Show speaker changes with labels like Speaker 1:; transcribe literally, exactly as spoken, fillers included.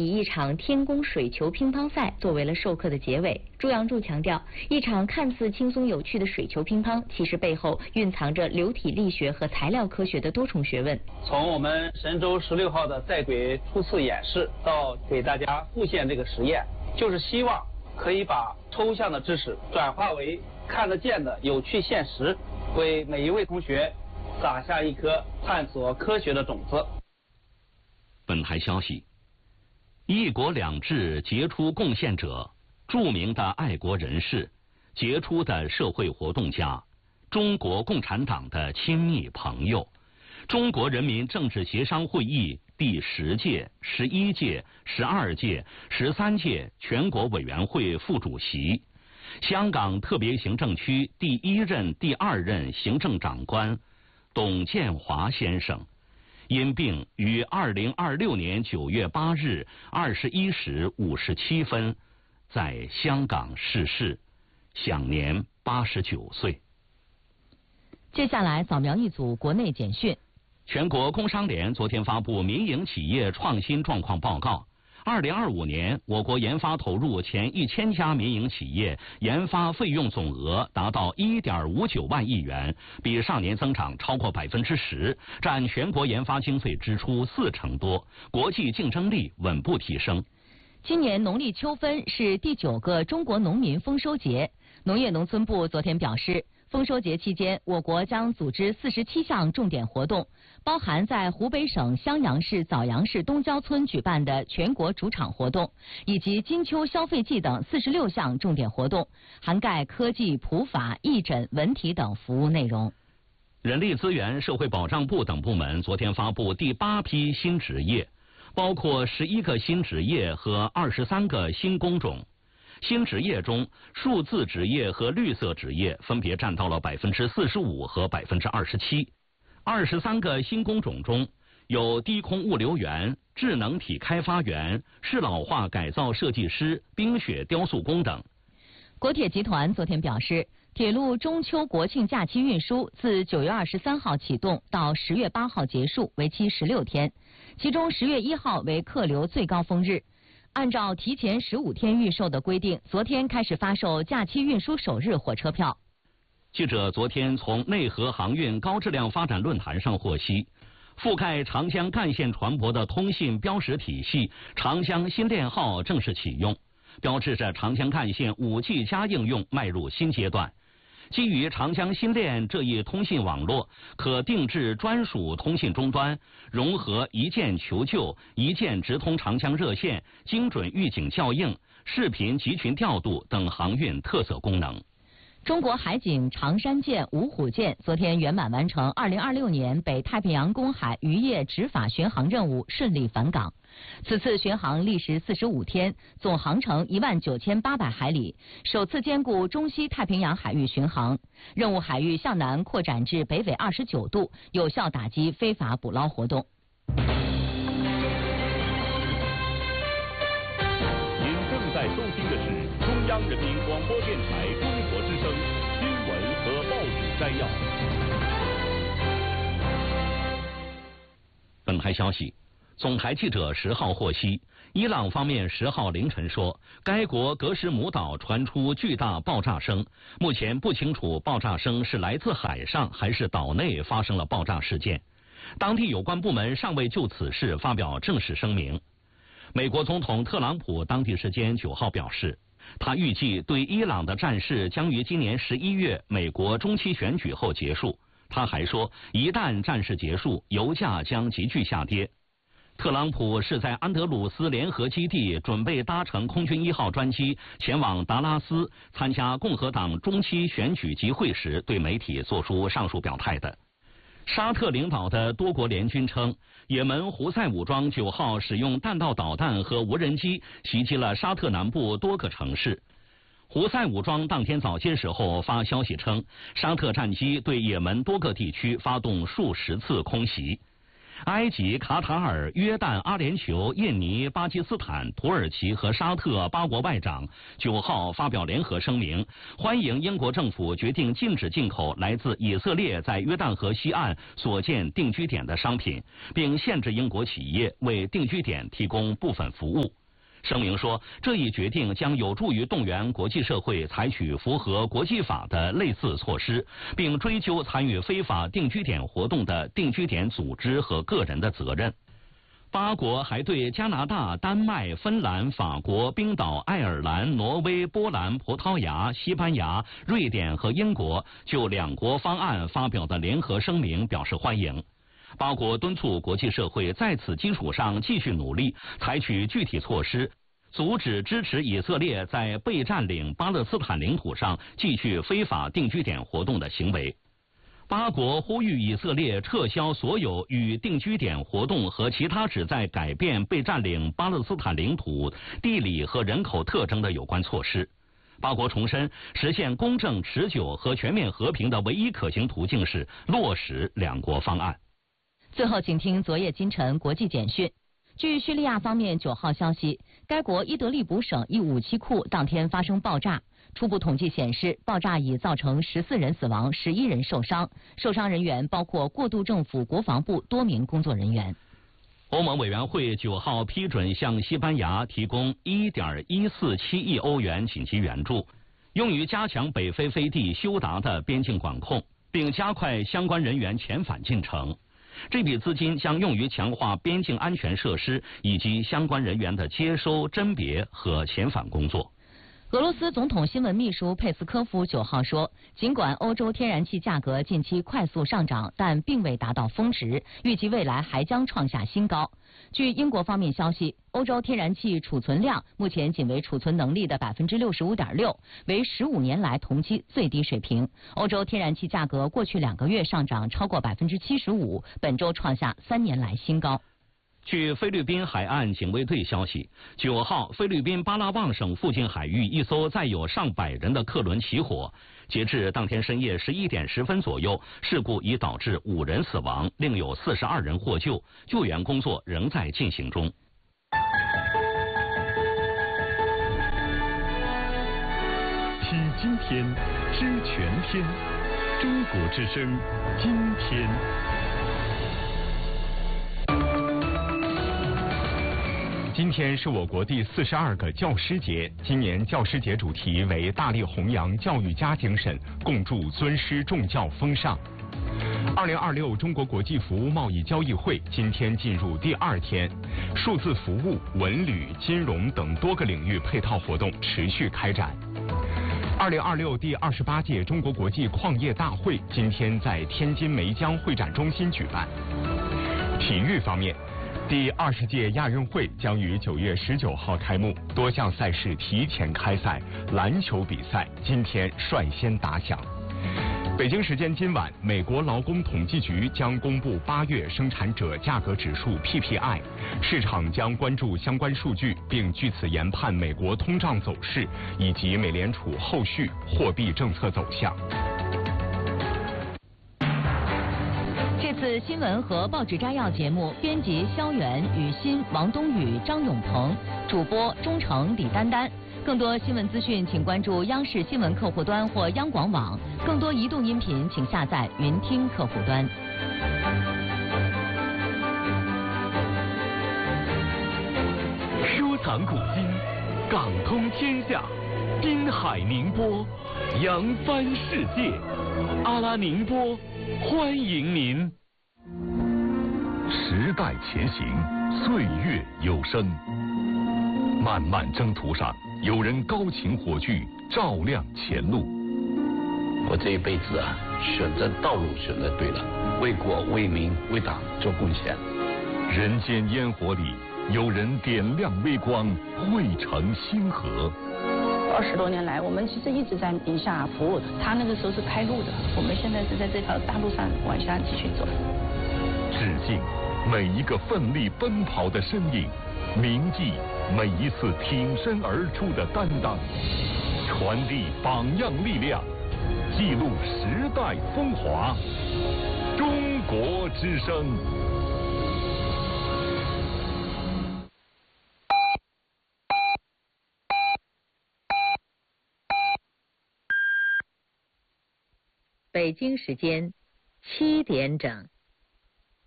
Speaker 1: 以一场天宫水球乒乓赛作为了授课的结尾。朱阳柱强调，一场看似轻松有趣的水球乒乓，其实背后蕴藏着流体力学和材料科学的多重学问。
Speaker 2: 从我们神舟十六号的在轨初次演示到给大家复现这个实验，就是希望可以把抽象的知识转化为看得见的有趣现实，为每一位同学撒下一颗探索科学的种子。
Speaker 3: 本台消息，一国两制杰出贡献者、著名的爱国人士、杰出的社会活动家、中国共产党的亲密朋友、中国人民政治协商会议第十届、十一届、十二届、十三届全国委员会副主席，香港特别行政区第一任、第二任行政长官董建华先生，因病于二零二六年九月八日二十一时五十七分在香港逝世，享年八十九岁。
Speaker 4: 接下来扫描一组国内简讯。
Speaker 3: 全国工商联昨天发布民营企业创新状况报告。二零二五年，我国研发投入前一千家民营企业研发费用总额达到一点五九万亿元，比上年增长超过百分之十，占全国研发经费支出四成多，国际竞争力稳步提升。
Speaker 4: 今年农历秋分是第九个中国农民丰收节，农业农村部昨天表示，丰收节期间，我国将组织四十七项重点活动，包含在湖北省襄阳市枣阳市东郊村举办的全国主场活动，以及金秋消费季等四十六项重点活动，涵盖科技、普法、义诊、文体等服务内容。
Speaker 3: 人力资源社会保障部等部门昨天发布第八批新职业，包括十一个新职业和二十三个新工种。新职业中，数字职业和绿色职业分别占到了百分之四十五和百分之二十七。二十三个新工种中，有低空物流员、智能体开发员、适老化改造设计师、冰雪雕塑工等。
Speaker 4: 国铁集团昨天表示，铁路中秋国庆假期运输自九月二十三号启动到十月八号结束，为期十六天，其中十月一号为客流最高峰日。按照提前十五天预售的规定，昨天开始发售假期运输首日火车票。
Speaker 3: 记者昨天从内河航运高质量发展论坛上获悉，覆盖长江干线船舶的通信标识体系长江新链号正式启用，标志着长江干线 五 G 加应用迈入新阶段。基于长江新链这一通信网络，可定制专属通信终端，融合一键求救、一键直通长江热线、精准预警校应、视频集群调度等航运特色功能。
Speaker 4: 中国海警长山舰、芜湖舰昨天圆满完成二零二六年北太平洋公海渔业执法巡航任务，顺利返港。此次巡航历时四十五天，总航程一万九千八百海里，首次兼顾中西太平洋海域巡航。任务海域向南扩展至北纬二十九度，有效打击非法捕捞活动。
Speaker 5: 您正在收听的是中央人民广播电台中国之声新闻和报纸摘要。
Speaker 3: 本台消息。总台记者十号获悉，伊朗方面十号凌晨说，该国格什姆岛传出巨大爆炸声，目前不清楚爆炸声是来自海上还是岛内发生了爆炸事件。当地有关部门尚未就此事发表正式声明。美国总统特朗普当地时间九号表示，他预计对伊朗的战事将于今年十一月美国中期选举后结束。他还说，一旦战事结束，油价将急剧下跌。特朗普是在安德鲁斯联合基地准备搭乘空军一号专机前往达拉斯参加共和党中期选举集会时对媒体作出上述表态的。沙特领导的多国联军称，也门胡塞武装九号使用弹道导弹和无人机袭击了沙特南部多个城市。胡塞武装当天早些时候发消息称，沙特战机对也门多个地区发动数十次空袭。 埃及、卡塔尔、约旦、阿联酋、印尼、巴基斯坦、土耳其和沙特八国外长九号发表联合声明，欢迎英国政府决定禁止进口来自以色列在约旦河西岸所建定居点的商品，并限制英国企业为定居点提供部分服务。声明说，这一决定将有助于动员国际社会采取符合国际法的类似措施，并追究参与非法定居点活动的定居点组织和个人的责任。八国还对加拿大、丹麦、芬兰、法国、冰岛、爱尔兰、挪威、波兰、葡萄牙、西班牙、瑞典和英国就两国方案发表的联合声明表示欢迎。八国敦促国际社会在此基础上继续努力，采取具体措施，阻止支持以色列在被占领巴勒斯坦领土上继续非法定居点活动的行为。八国呼吁以色列撤销所有与定居点活动和其他旨在改变被占领巴勒斯坦领土地理和人口特征的有关措施。八国重申，实现公正、持久和全面和平的唯一可行途径是落实两国方案。
Speaker 4: 最后，请听昨夜今晨国际简讯。据叙利亚方面九号消息，该国伊德利卜省一武器库当天发生爆炸。初步统计显示，爆炸已造成十四人死亡，十一人受伤。受伤人员包括过渡政府国防部多名工作人员。
Speaker 3: 欧盟委员会九号批准向西班牙提供 一点一四七亿欧元紧急援助，用于加强北非飞地休达的边境管控，并加快相关人员遣返进程。这笔资金将用于强化边境安全设施以及相关人员的接收、甄别和遣返工作。
Speaker 4: 俄罗斯总统新闻秘书佩斯科夫九号说，尽管欧洲天然气价格近期快速上涨，但并未达到峰值，预计未来还将创下新高。据英国方面消息，欧洲天然气储存量目前仅为储存能力的百分之六十五点六，为十五年来同期最低水平。欧洲天然气价格过去两个月上涨超过百分之七十五，本周创下三年来新高。
Speaker 3: 据菲律宾海岸警卫队消息，九号菲律宾巴拉望省附近海域一艘载有上百人的客轮起火，截至当天深夜十一点十分左右，事故已导致五人死亡，另有四十二人获救，救援工作仍在进行中。
Speaker 5: 听今天，知全天，中国之声，今天。今天是我国第四十二个教师节，今年教师节主题为大力弘扬教育家精神，共筑尊师重教风尚。二零二六中国国际服务贸易交易会今天进入第二天，数字服务、文旅、金融等多个领域配套活动持续开展。二零二六第二十八届中国国际矿业大会今天在天津梅江会展中心举办。体育方面，第二十届亚运会将于九月十九号开幕，多项赛事提前开赛，篮球比赛今天率先打响。北京时间今晚，美国劳工统计局将公布八月生产者价格指数 P P I， 市场将关注相关数据，并据此研判美国通胀走势以及美联储后续货币政策走向。
Speaker 4: 这次新闻和报纸摘要节目，编辑肖远、雨欣、王冬雨、张永鹏，主播钟诚、李丹丹。更多新闻资讯，请关注央视新闻客户端或央广网。更多移动音频，请下载云听客户端。
Speaker 5: 收藏古今，港通天下，滨海宁波，扬帆世界。阿拉宁波，欢迎您。时代前行，岁月有声。漫漫征途上，有人高擎火炬，照亮前路。
Speaker 6: 我这一辈子啊，选择道路选择对了，为国为民为党做贡献。
Speaker 5: 人间烟火里，有人点亮微光，汇成星河。
Speaker 7: 二十多年来，我们其实一直在宁夏服务的。他那个时候是开路的，我们现在是在这条大路上往下继续走。
Speaker 5: 致敬每一个奋力奔跑的身影，铭记每一次挺身而出的担当，传递榜样力量，记录时代风华。中国之声。
Speaker 1: 北京时间七点整。